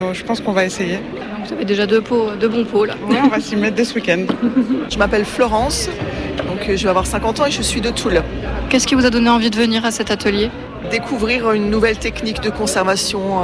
Je pense qu'on va essayer. Donc, vous avez déjà deux bons pots là. Ouais, on va s'y mettre dès ce week-end. Je m'appelle Florence, donc je vais avoir 50 ans et je suis de Toul. Qu'est-ce qui vous a donné envie de venir à cet atelier ? Découvrir une nouvelle technique de conservation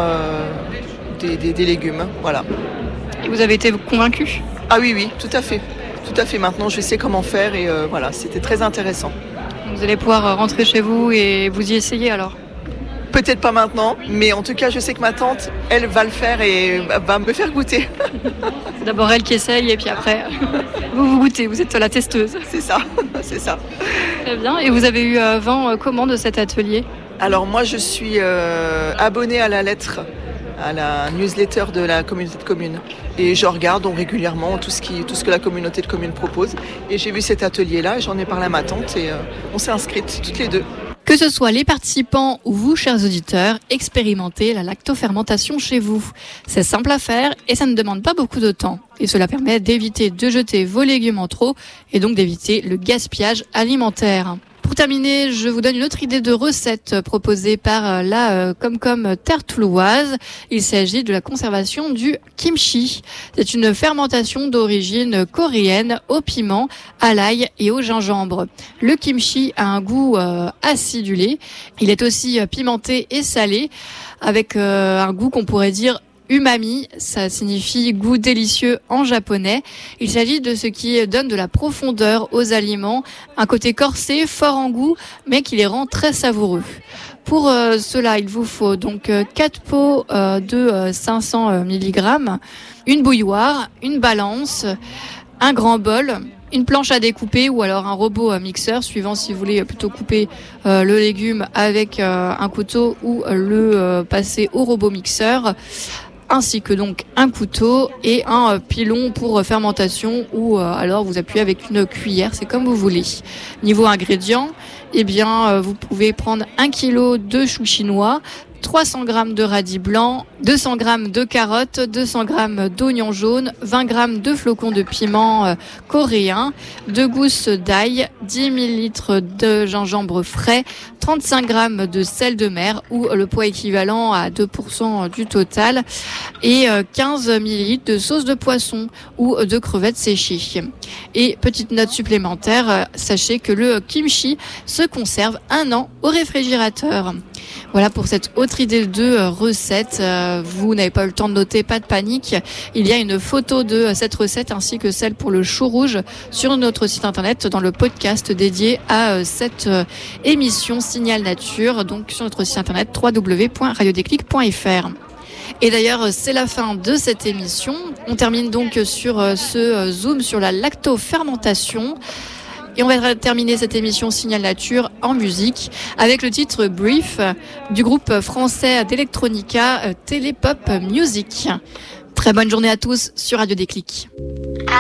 des légumes, voilà. Et vous avez été convaincu ? Ah oui, tout à fait. Tout à fait, maintenant je sais comment faire et voilà, c'était très intéressant. Vous allez pouvoir rentrer chez vous et vous y essayer alors ? Peut-être pas maintenant, mais en tout cas je sais que ma tante, elle va le faire et va me faire goûter. C'est d'abord elle qui essaye et puis après vous goûtez, vous êtes la testeuse. C'est ça, c'est ça. Très bien, et vous avez eu vent comment de cet atelier ? Alors moi je suis abonnée à la lettre, à la newsletter de la communauté de communes. Et je regarde régulièrement tout ce que la communauté de communes propose. Et j'ai vu cet atelier-là, j'en ai parlé à ma tante et on s'est inscrites toutes les deux. Que ce soit les participants ou vous, chers auditeurs, expérimentez la lactofermentation chez vous. C'est simple à faire et ça ne demande pas beaucoup de temps. Et cela permet d'éviter de jeter vos légumes en trop et donc d'éviter le gaspillage alimentaire. Pour terminer, je vous donne une autre idée de recette proposée par la Comcom Terre Touloise. Il s'agit de la conservation du kimchi. C'est une fermentation d'origine coréenne au piment, à l'ail et au gingembre. Le kimchi a un goût acidulé. Il est aussi pimenté et salé avec un goût qu'on pourrait dire umami, ça signifie goût délicieux en japonais. Il s'agit de ce qui donne de la profondeur aux aliments, un côté corsé, fort en goût, mais qui les rend très savoureux. Pour cela, il vous faut donc 4 pots de 500 mg, une bouilloire, une balance, un grand bol, une planche à découper ou alors un robot mixeur, suivant si vous voulez plutôt couper le légume avec un couteau ou le passer au robot mixeur, ainsi que donc un couteau et un pilon pour fermentation ou alors vous appuyez avec une cuillère, c'est comme vous voulez. Niveau ingrédients, vous pouvez prendre 1 kg de choux chinois, 300 g de radis blancs, 200 g de carottes, 200 g d'oignons jaunes, 20 g de flocons de piment coréen, 2 gousses d'ail, 10 ml de gingembre frais, 35 g de sel de mer ou le poids équivalent à 2% du total et 15 ml de sauce de poisson ou de crevettes séchées. Et petite note supplémentaire, sachez que le kimchi se conserve 1 an au réfrigérateur. Voilà pour cette autre idée de recette. Vous n'avez pas eu le temps de noter, pas de panique. Il y a une photo de cette recette ainsi que celle pour le chou rouge sur notre site internet dans le podcast dédié à cette émission Signal Nature, donc sur notre site internet www.radiodéclic.fr. Et d'ailleurs, c'est la fin de cette émission. On termine donc sur ce zoom sur la lactofermentation. Et on va terminer cette émission Signal Nature en musique avec le titre Brief du groupe français d'Electronica Télépop Music. Très bonne journée à tous sur Radio Déclic.